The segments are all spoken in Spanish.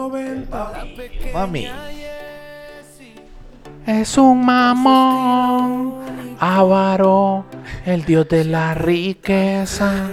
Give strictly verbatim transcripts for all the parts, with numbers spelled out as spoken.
noventa. Mami. Es un mamón, avaro, el dios de la riqueza.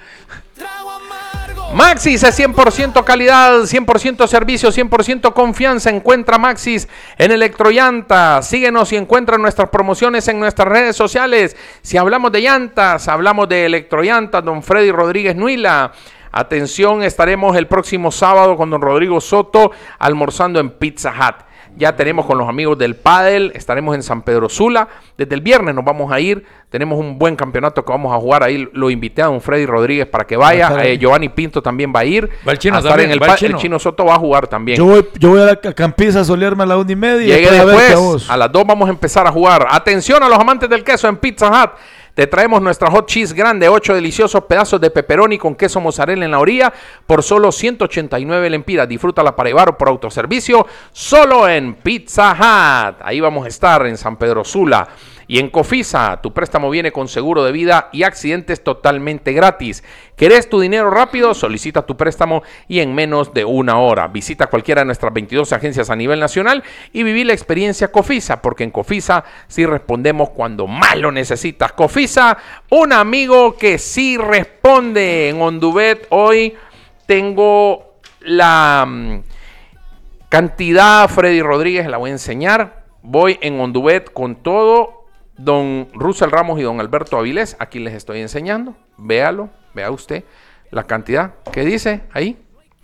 Maxis es cien por ciento calidad, cien por ciento servicio, cien por ciento confianza. Encuentra Maxis en Electrollanta. Síguenos y encuentra nuestras promociones en nuestras redes sociales. Si hablamos de llantas, hablamos de Electrollanta, don Freddy Rodríguez Nuila. Atención, estaremos el próximo sábado con don Rodrigo Soto almorzando en Pizza Hut. Ya tenemos con los amigos del pádel, estaremos en San Pedro Sula. Desde el viernes nos vamos a ir. Tenemos un buen campeonato que vamos a jugar ahí. Lo invité a don Freddy Rodríguez para que vaya. Eh, Giovanni Pinto también va a ir. Va el chino a estar también, en el, va el pa- chino. el chino Soto va a jugar también. Yo voy, yo voy a la Campiza a solearme a la una y media. Llegue y después, después, a, vos. a las dos vamos a empezar a jugar. Atención a los amantes del queso en Pizza Hut. Te traemos nuestra hot cheese grande, ocho deliciosos pedazos de pepperoni con queso mozzarella en la orilla por solo ciento ochenta y nueve lempiras. Disfrútala para llevar o por autoservicio solo en Pizza Hut. Ahí vamos a estar en San Pedro Sula. Y en Cofisa, tu préstamo viene con seguro de vida y accidentes totalmente gratis. ¿Querés tu dinero rápido? Solicita tu préstamo y en menos de una hora. Visita cualquiera de nuestras veintidós agencias a nivel nacional y viví la experiencia Cofisa, porque en Cofisa sí respondemos cuando más lo necesitas. Cofisa, un amigo que sí responde. En Ondubet hoy tengo la um, cantidad, Freddy Rodríguez, la voy a enseñar. Voy en Ondubet con todo. Don Russell Ramos y don Alberto Avilés, aquí les estoy enseñando. Véalo, vea usted la cantidad. ¿Qué dice ahí?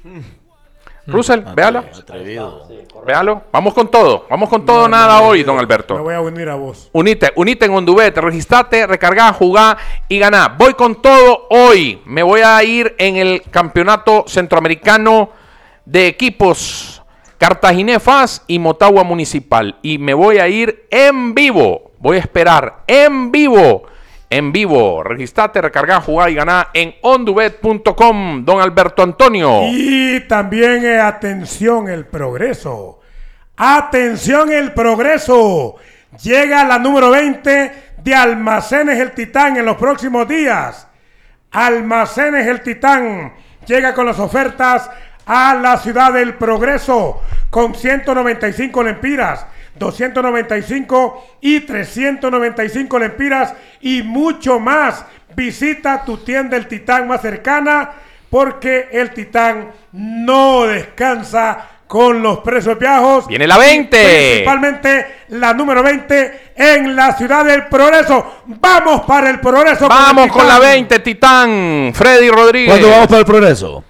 Mm. Russell, Atre- véalo. Atrevido. Véalo. Vamos con todo. Vamos con todo, no, nada no, hoy, don Alberto. Me voy a unir a vos. Unite, unite en Ondubet, registrate, recargá, jugá y ganá. Voy con todo hoy. Me voy a ir en el campeonato centroamericano de equipos Cartaginé F A S y Motagua Municipal. Y me voy a ir en vivo. Voy a esperar en vivo, en vivo. Registrate, recarga, jugar y ganar en ondubet punto com, don Alberto Antonio. Y también, eh, atención, el progreso. Atención, el progreso. Llega la número veinte de Almacenes El Titán en los próximos días. Almacenes El Titán llega con las ofertas a la ciudad del progreso con ciento noventa y cinco lempiras. doscientos noventa y cinco y trescientos noventa y cinco lempiras y mucho más. Visita tu tienda El Titán más cercana, porque El Titán no descansa con los precios viejos. Viene la veinte. Principalmente la número veinte en la ciudad del progreso. Vamos para el progreso. Vamos con, con la veinte, Titán. Freddy Rodríguez. ¿Cuándo vamos para el progreso?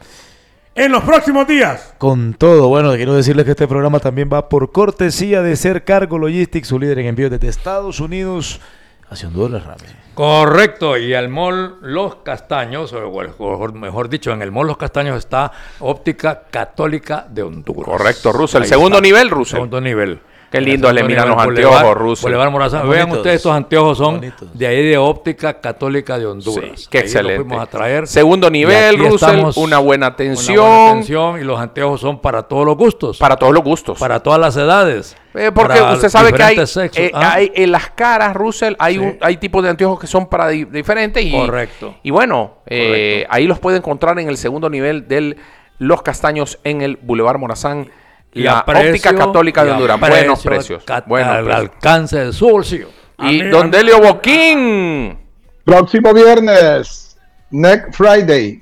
En los próximos días. Con todo, bueno, quiero decirles que este programa también va por cortesía de Ser Cargo Logistics, su líder en envíos desde Estados Unidos hacia Honduras, Rami. Correcto, y al mall Los Castaños, o mejor dicho, en el mall Los Castaños está Óptica Católica de Honduras. Correcto, Russell. Ahí Segundo está. nivel, Russell. Segundo nivel. Qué lindo le miran los Boulevard, anteojos, Russell. Boulevard Morazán. Bonitos. Vean ustedes, estos anteojos son Bonitos. de ahí de Óptica Católica de Honduras. Sí, qué Ahí excelente. Los fuimos a traer. Segundo Y nivel, aquí Russell, estamos, una buena atención. Una buena atención, y los anteojos son para todos los gustos. Para todos los gustos. Para todas las edades. Eh, porque para usted sabe que hay, diferentes sexos. eh, Ah, hay en las caras, Russell, hay, Sí. un, hay tipos de anteojos que son para di- diferentes. Y, Correcto. Y bueno, eh, Correcto. ahí los puede encontrar en el segundo nivel del Los Castaños en el Boulevard Morazán. Y La a precio- Óptica Católica de y a Honduras. precio Buenos precios. cat- Buenos al precios. alcance de su bolsillo. Y A mí- don a mí- Delio Boquín. Próximo viernes, next Friday,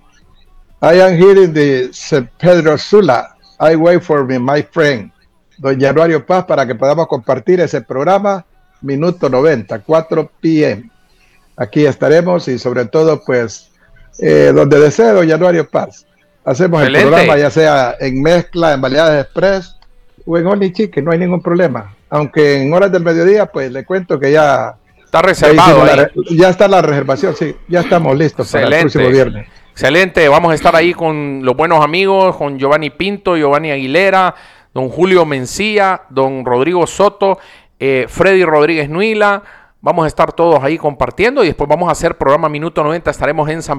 I am here in the San Pedro Sula. I wait for me, my friend, don Januario Paz, para que podamos compartir ese programa, minuto noventa, cuatro p m Aquí estaremos y sobre todo, pues, eh, donde desee don Januario Paz. Hacemos Excelente. el programa, ya sea en mezcla, en variedades express o en Only Chicken, no hay ningún problema. Aunque en horas del mediodía, pues le cuento que ya, Está ya, reservado hicimos la ahí. re- ya está la reservación, sí, ya estamos listos para el próximo Excelente. viernes. Excelente. Vamos a estar ahí con los buenos amigos, con Giovanni Pinto, Giovanni Aguilera, don Julio Mencía, don Rodrigo Soto, eh, Freddy Rodríguez Nuila. Vamos a estar todos ahí compartiendo y después vamos a hacer programa Minuto noventa. Estaremos en San